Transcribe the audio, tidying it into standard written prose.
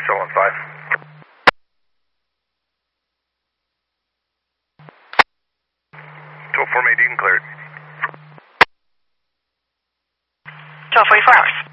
still on 5. 12-4 Dean cleared. 12-44 hours.